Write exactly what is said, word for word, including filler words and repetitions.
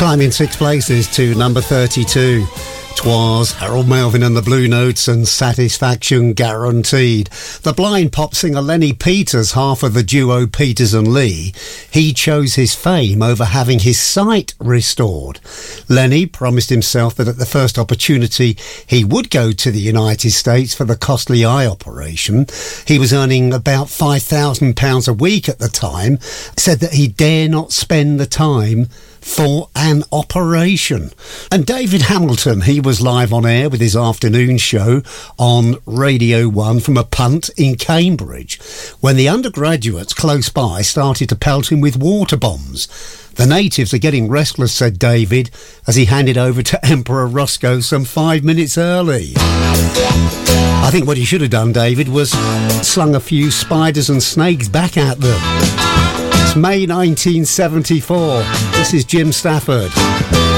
Climbing six places to number thirty-two. Twas Harold Melvin and the Blue Notes and Satisfaction Guaranteed. The blind pop singer Lenny Peters, half of the duo Peters and Lee, he chose his fame over having his sight restored. Lenny promised himself that at the first opportunity he would go to the United States for the costly eye operation. He was earning about five thousand pounds a week at the time, said that he dare not spend the time for an operation. And David Hamilton, he was live on air with his afternoon show on Radio one from a punt in Cambridge when the undergraduates close by started to pelt him with water bombs. The natives are getting restless, said David, as he handed over to Emperor Roscoe some five minutes early. I think what he should have done, David, was slung a few spiders and snakes back at them. It's May nineteen seventy-four. This is Jim Stafford.